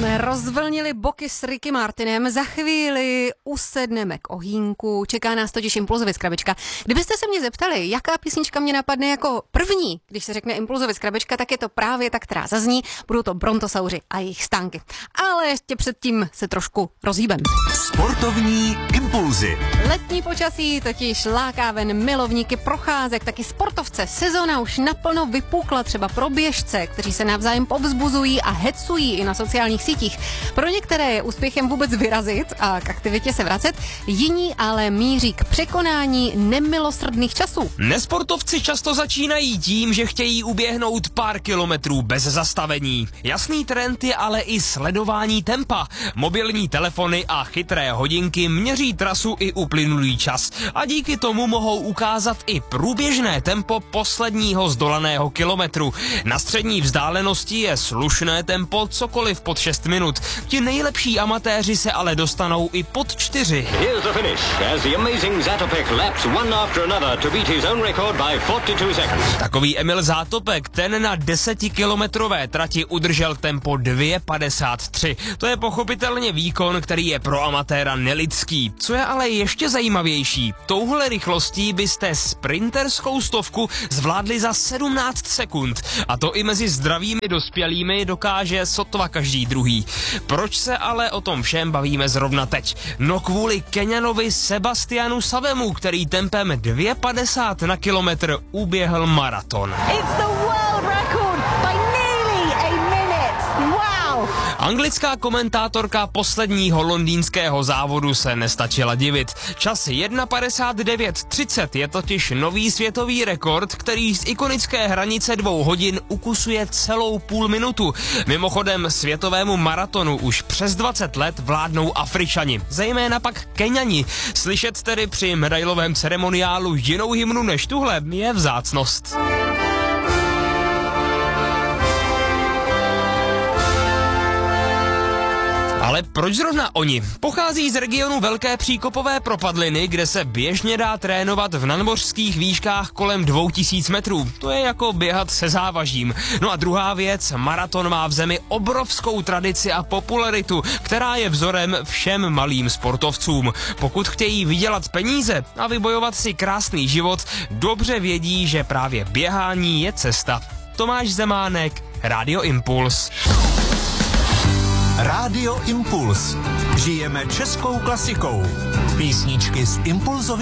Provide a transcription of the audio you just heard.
jsme rozvlnili boky s Ricky Martinem, za chvíli usedneme k ohýnku, čeká nás totiž Impulzově krabička. Kdybyste se mě zeptali, jaká písnička mě napadne jako první, když se řekne Impulzově krabička, tak je to právě ta, která zazní, budou to Brontosauři a jejich stánky. Ale ještě předtím se trošku rozhýbem. Sportovní impulzy. Letní počasí totiž láká ven milovníky procházek, taky sportovce. Sezona už naplno vypukla, třeba pro běžce, kteří se navzájem povzbuzují a hecují i na sociálních sítích. Pro některé je úspěchem vůbec vyrazit a k aktivitě se vracet, jiní ale míří k překonání nemilosrdných časů. Nesportovci často začínají tím, že chtějí uběhnout pár kilometrů bez zastavení. Jasný trend je ale i sledování tempa. Mobilní telefony a chytré hodinky měří trasu i uplynulý čas a díky tomu mohou ukázat i průběžné tempo posledního zdolaného kilometru. Na střední vzdálenosti je slušné tempo cokoliv pod 6 minut. Ti nejlepší amatéři se ale dostanou i pod 4. Here's the finish as the amazing Zatopek laps one after another to beat his own record by 42 seconds. Takový Emil Zátopek, ten na 10kilometrové trati udržel tempo 2,53. To je pochopitelně výkon, který je pro amatéra nelidský. Co je ale ještě zajímavější, touhle rychlostí byste sprinterskou stovku zvládli za 17 sekund. A to i mezi zdravými dospělými dokáže sotva každý druhý. Proč se ale o tom všem bavíme zrovna teď? No kvůli Keňanovi Sebastianu Savemu, který tempem 2,50 na kilometr uběhl maraton. It's the world record by nearly a minute. Wow! Anglická komentátorka posledního londýnského závodu se nestačila divit. Čas 1,59:30 je totiž nový světový rekord, který z ikonické hranice 2 hodin ukusuje celou půl minutu. Mimochodem světovému maratonu už přes 20 let vládnou Afričani, zejména pak Keňani. Slyšet tedy při medailovém ceremoniálu jinou hymnu než tuhle je vzácnost. Ale proč zrovna oni? Pochází z regionu Velké příkopové propadliny, kde se běžně dá trénovat v nadmořských výškách kolem 2000 metrů. To je jako běhat se závažím. No a druhá věc, maraton má v zemi obrovskou tradici a popularitu, která je vzorem všem malým sportovcům. Pokud chtějí vydělat peníze a vybojovat si krásný život, dobře vědí, že právě běhání je cesta. Tomáš Zemánek, Rádio Impuls. Rádio Impuls. Žijeme českou klasikou. Písničky z Impulzovy